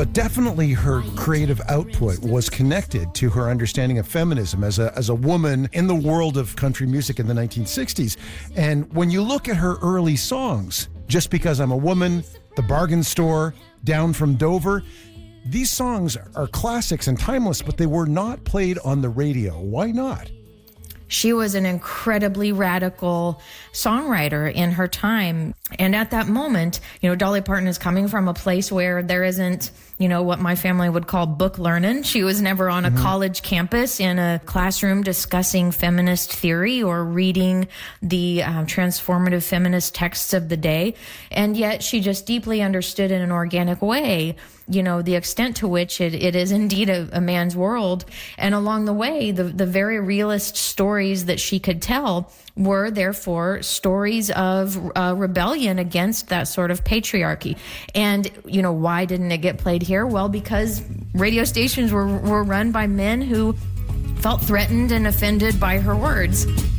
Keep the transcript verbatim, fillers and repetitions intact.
but definitely her creative output was connected to her understanding of feminism as a as a woman in the world of country music in the nineteen sixties. And when you look at her early songs, Just Because I'm a Woman, The Bargain Store, Down from Dover, these songs are classics and timeless, but they were not played on the radio. Why not? She was an incredibly radical songwriter in her time. And at that moment, you know, Dolly Parton is coming from a place where there isn't, you know, what my family would call book learning. She was never on a mm-hmm. college campus in a classroom discussing feminist theory or reading the um, transformative feminist texts of the day. And yet she just deeply understood in an organic way, you know, the extent to which it, it is indeed a, a man's world. And along the way, the, the very realist stories that she could tell were therefore stories of uh, rebellion against that sort of patriarchy. And, you know, why didn't it get played here? Well, because radio stations were, were run by men who felt threatened and offended by her words.